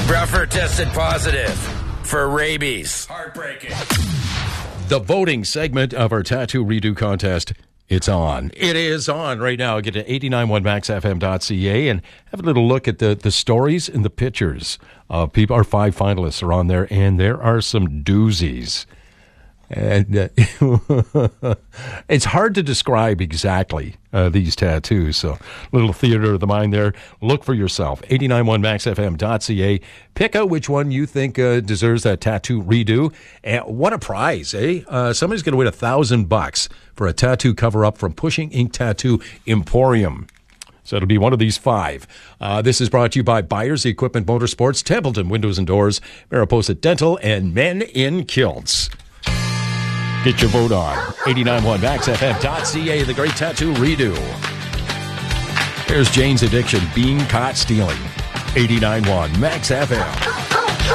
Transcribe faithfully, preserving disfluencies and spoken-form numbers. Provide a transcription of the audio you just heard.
Bruffer tested positive for rabies. Heartbreaking. The voting segment of our tattoo redo contest, it's on. It is on right now. Get to eight nine one max f m dot c a and have a little look at the, the stories and the pictures. Uh, people, our five finalists are on there, and there are some doozies. And uh, it's hard to describe exactly uh, these tattoos. So, little theater of the mind there. Look for yourself. eight nine one max f m dot c a. Pick out which one you think uh, deserves that tattoo redo. And what a prize, eh? Uh, somebody's going to win a thousand bucks for a tattoo cover-up from Pushing Ink Tattoo Emporium. So it'll be one of these five. Uh, this is brought to you by Byers Equipment Motorsports, Templeton Windows and Doors, Mariposa Dental, and Men in Kilts. Get your vote on. eight nine one max f m dot c a, the great tattoo redo. Here's Jane's Addiction, Being Caught Stealing. eight nine one max F M.